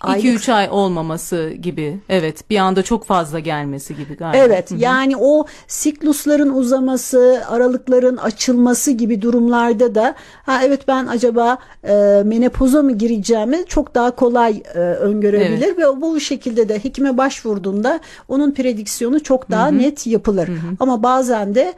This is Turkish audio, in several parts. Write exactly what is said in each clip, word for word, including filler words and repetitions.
iki üç ay olmaması gibi. Evet, bir anda çok fazla gelmesi gibi galiba. Evet, Hı-hı. yani o siklusların uzaması, aralıkların açılması gibi durumlarda da ha evet ben acaba e, menopoza mı gireceğimi çok daha kolay e, öngörebilir evet. ve bu şekilde de hekime başvurduğunda onun prediksiyonu çok daha Hı-hı. net yapılır. Hı-hı. Ama bazen de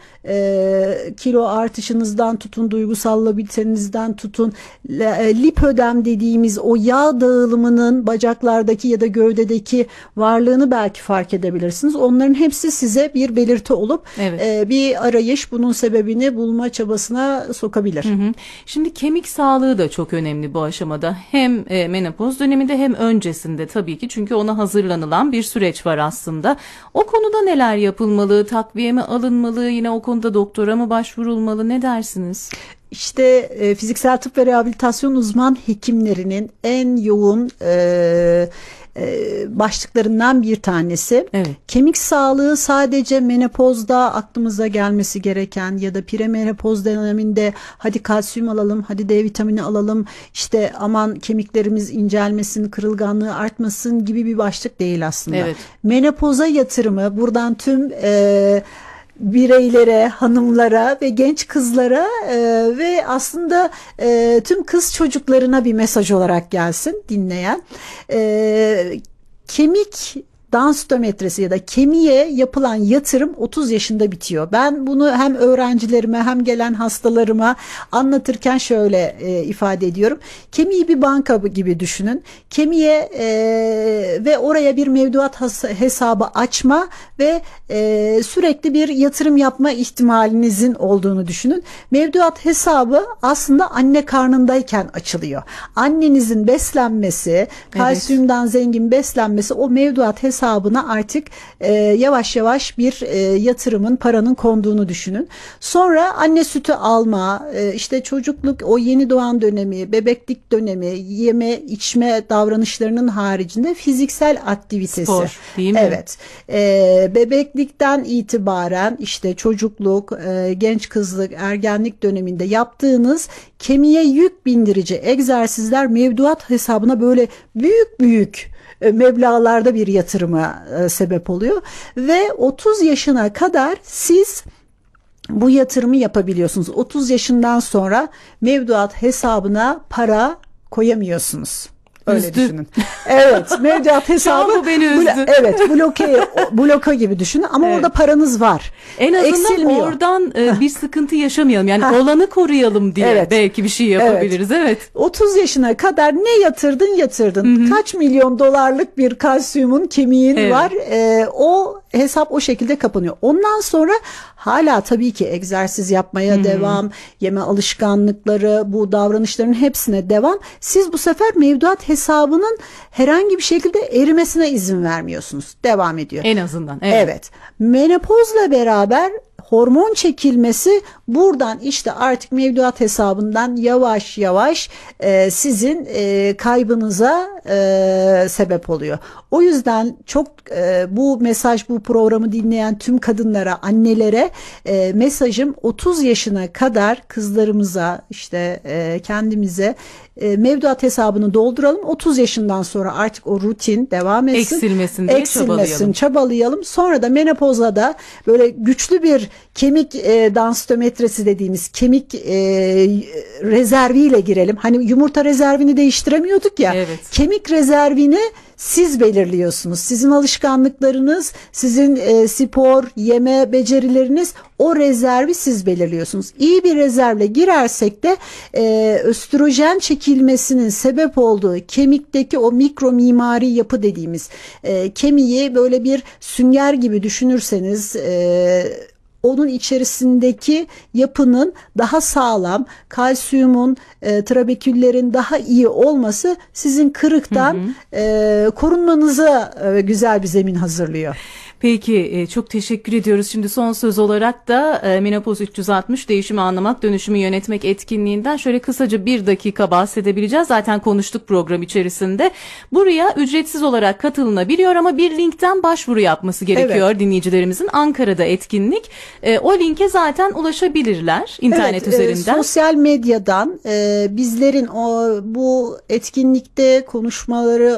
e, kilo artışınızdan tutun, duygusal labilitenizden tutun, lipödem dediğimiz o yağ dağılımının bacaklardaki ya da gövdedeki varlığını belki fark edebilirsiniz. Onların hepsi size bir belirti olup evet. e, bir arayış bunun sebebini bulma çabasına sokabilir. Hı hı. Şimdi kemik sağlığı da çok önemli bu aşamada. Hem e, menopoz döneminde hem öncesinde tabii ki, çünkü ona hazırlanılan bir süreç var aslında. O konuda neler yapılmalı? Takviye mi alınmalı? Yine o konuda doktora mı başvurulmalı? Ne dersiniz? İşte e, fiziksel tıp ve rehabilitasyon uzman hekimlerinin en yoğun e, e, başlıklarından bir tanesi. Evet. Kemik sağlığı sadece menopozda aklımıza gelmesi gereken ya da premenopoz döneminde hadi kalsiyum alalım, hadi D vitamini alalım, işte aman kemiklerimiz incelmesin, kırılganlığı artmasın gibi bir başlık değil aslında. Evet. Menopoza yatırımı buradan tüm e, bireylere, hanımlara ve genç kızlara e, ve aslında e, tüm kız çocuklarına bir mesaj olarak gelsin dinleyen. E, kemik danstometresi ya da kemiğe yapılan yatırım otuz yaşında bitiyor. Ben bunu hem öğrencilerime hem gelen hastalarıma anlatırken şöyle e, ifade ediyorum. Kemiği bir banka gibi düşünün. Kemiğe e, ve oraya bir mevduat hesabı açma ve e, sürekli bir yatırım yapma ihtimalinizin olduğunu düşünün. Mevduat hesabı aslında anne karnındayken açılıyor. Annenizin beslenmesi, kalsiyumdan evet. zengin beslenmesi o mevduat hesabı hesabına artık e, yavaş yavaş bir e, yatırımın, paranın konduğunu düşünün. Sonra anne sütü alma, e, işte çocukluk, o yeni doğan dönemi, bebeklik dönemi, yeme içme davranışlarının haricinde fiziksel aktivitesi. Spor, değil mi? Evet. E, bebeklikten itibaren işte çocukluk, e, genç kızlık, ergenlik döneminde yaptığınız kemiğe yük bindirici egzersizler mevduat hesabına böyle büyük büyük meblağlarda bir yatırıma e, sebep oluyor ve otuz yaşına kadar siz bu yatırımı yapabiliyorsunuz. otuz yaşından sonra mevduat hesabına para koyamıyorsunuz. Öyle üzdü. Düşünün. Evet, mevduat hesabı bu beni üzdü. Blo- evet, bloke bloka gibi düşünün ama evet. orada paranız var. En azından eksilmiyor. Oradan e, bir sıkıntı yaşamayalım. Yani ha. olanı koruyalım diye evet. belki bir şey yapabiliriz. Evet. evet. otuz yaşına kadar ne yatırdın yatırdın. Hı-hı. Kaç milyon dolarlık bir kalsiyumun kemiğin evet. var. E, o hesap o şekilde kapanıyor. Ondan sonra hala tabii ki egzersiz yapmaya hmm. devam, yeme alışkanlıkları, bu davranışların hepsine devam. Siz bu sefer mevduat hesabının herhangi bir şekilde erimesine izin vermiyorsunuz. Devam ediyor. En azından. Evet. Evet. Menopozla beraber hormon çekilmesi buradan işte artık mevduat hesabından yavaş yavaş e, sizin e, kaybınıza e, sebep oluyor. O yüzden çok e, bu mesaj, bu programı dinleyen tüm kadınlara, annelere e, mesajım otuz yaşına kadar kızlarımıza işte e, kendimize e, mevduat hesabını dolduralım. otuz yaşından sonra artık o rutin devam etsin. Eksilmesin diye Eksilmesin, çabalayalım. çabalayalım. Sonra da menopozda da böyle güçlü bir kemik e, danstometresi dediğimiz kemik e, rezerviyle girelim. Hani yumurta rezervini değiştiremiyorduk ya. Evet. Kemik rezervini siz belirliyorsunuz. Sizin alışkanlıklarınız, sizin e, spor, yeme becerileriniz, o rezervi siz belirliyorsunuz. İyi bir rezervle girersek de e, östrojen çekilmesinin sebep olduğu kemikteki o mikro mimari yapı dediğimiz e, kemiği böyle bir sünger gibi düşünürseniz e, onun içerisindeki yapının daha sağlam, kalsiyumun, e, trabeküllerin daha iyi olması sizin kırıktan hı hı. E, korunmanıza e, güzel bir zemin hazırlıyor. Peki, çok teşekkür ediyoruz. Şimdi son söz olarak da Menopoz üç yüz altmış Değişimi Anlamak, Dönüşümü Yönetmek etkinliğinden şöyle kısaca bir dakika bahsedebileceğiz. Zaten konuştuk program içerisinde. Buraya ücretsiz olarak katılınabiliyor ama bir linkten başvuru yapması gerekiyor evet. dinleyicilerimizin. Ankara'da etkinlik. O linke zaten ulaşabilirler internet evet, üzerinden. E, sosyal medyadan e, bizlerin o bu etkinlikte konuşmaları